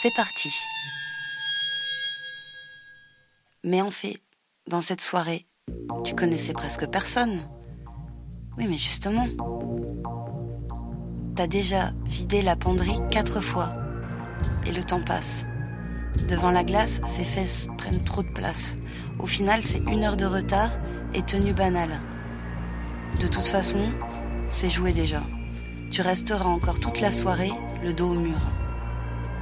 c'est parti. Mais en fait, dans cette soirée, tu connaissais presque personne. Oui, mais justement, t'as déjà vidé la penderie 4 fois. Et le temps passe. Devant la glace, ses fesses prennent trop de place. Au final, c'est 1 heure de retard et tenue banale. De toute façon, c'est joué déjà. Tu resteras encore toute la soirée, le dos au mur.